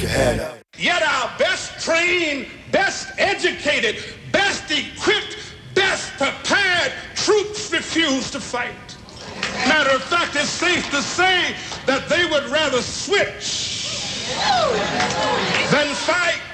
your head up. Yet our best trained, best educated, best equipped, best prepared troops refuse to fight. Matter of fact, it's safe to say that they would rather switch than fight.